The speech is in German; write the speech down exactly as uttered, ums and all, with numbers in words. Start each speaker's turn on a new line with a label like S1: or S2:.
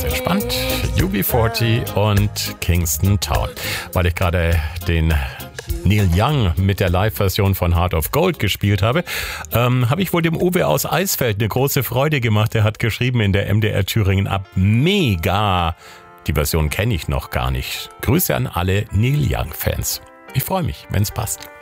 S1: entspannt. U B vierzig und Kingston Town. Weil ich gerade den Neil Young mit der Live-Version von Heart of Gold gespielt habe, ähm, habe ich wohl dem Uwe aus Eisfeld eine große Freude gemacht. Er hat geschrieben in der M D R Thüringen ab. Mega! Die Version kenne ich noch gar nicht. Grüße an alle Neil Young-Fans. Ich freue mich, wenn's passt.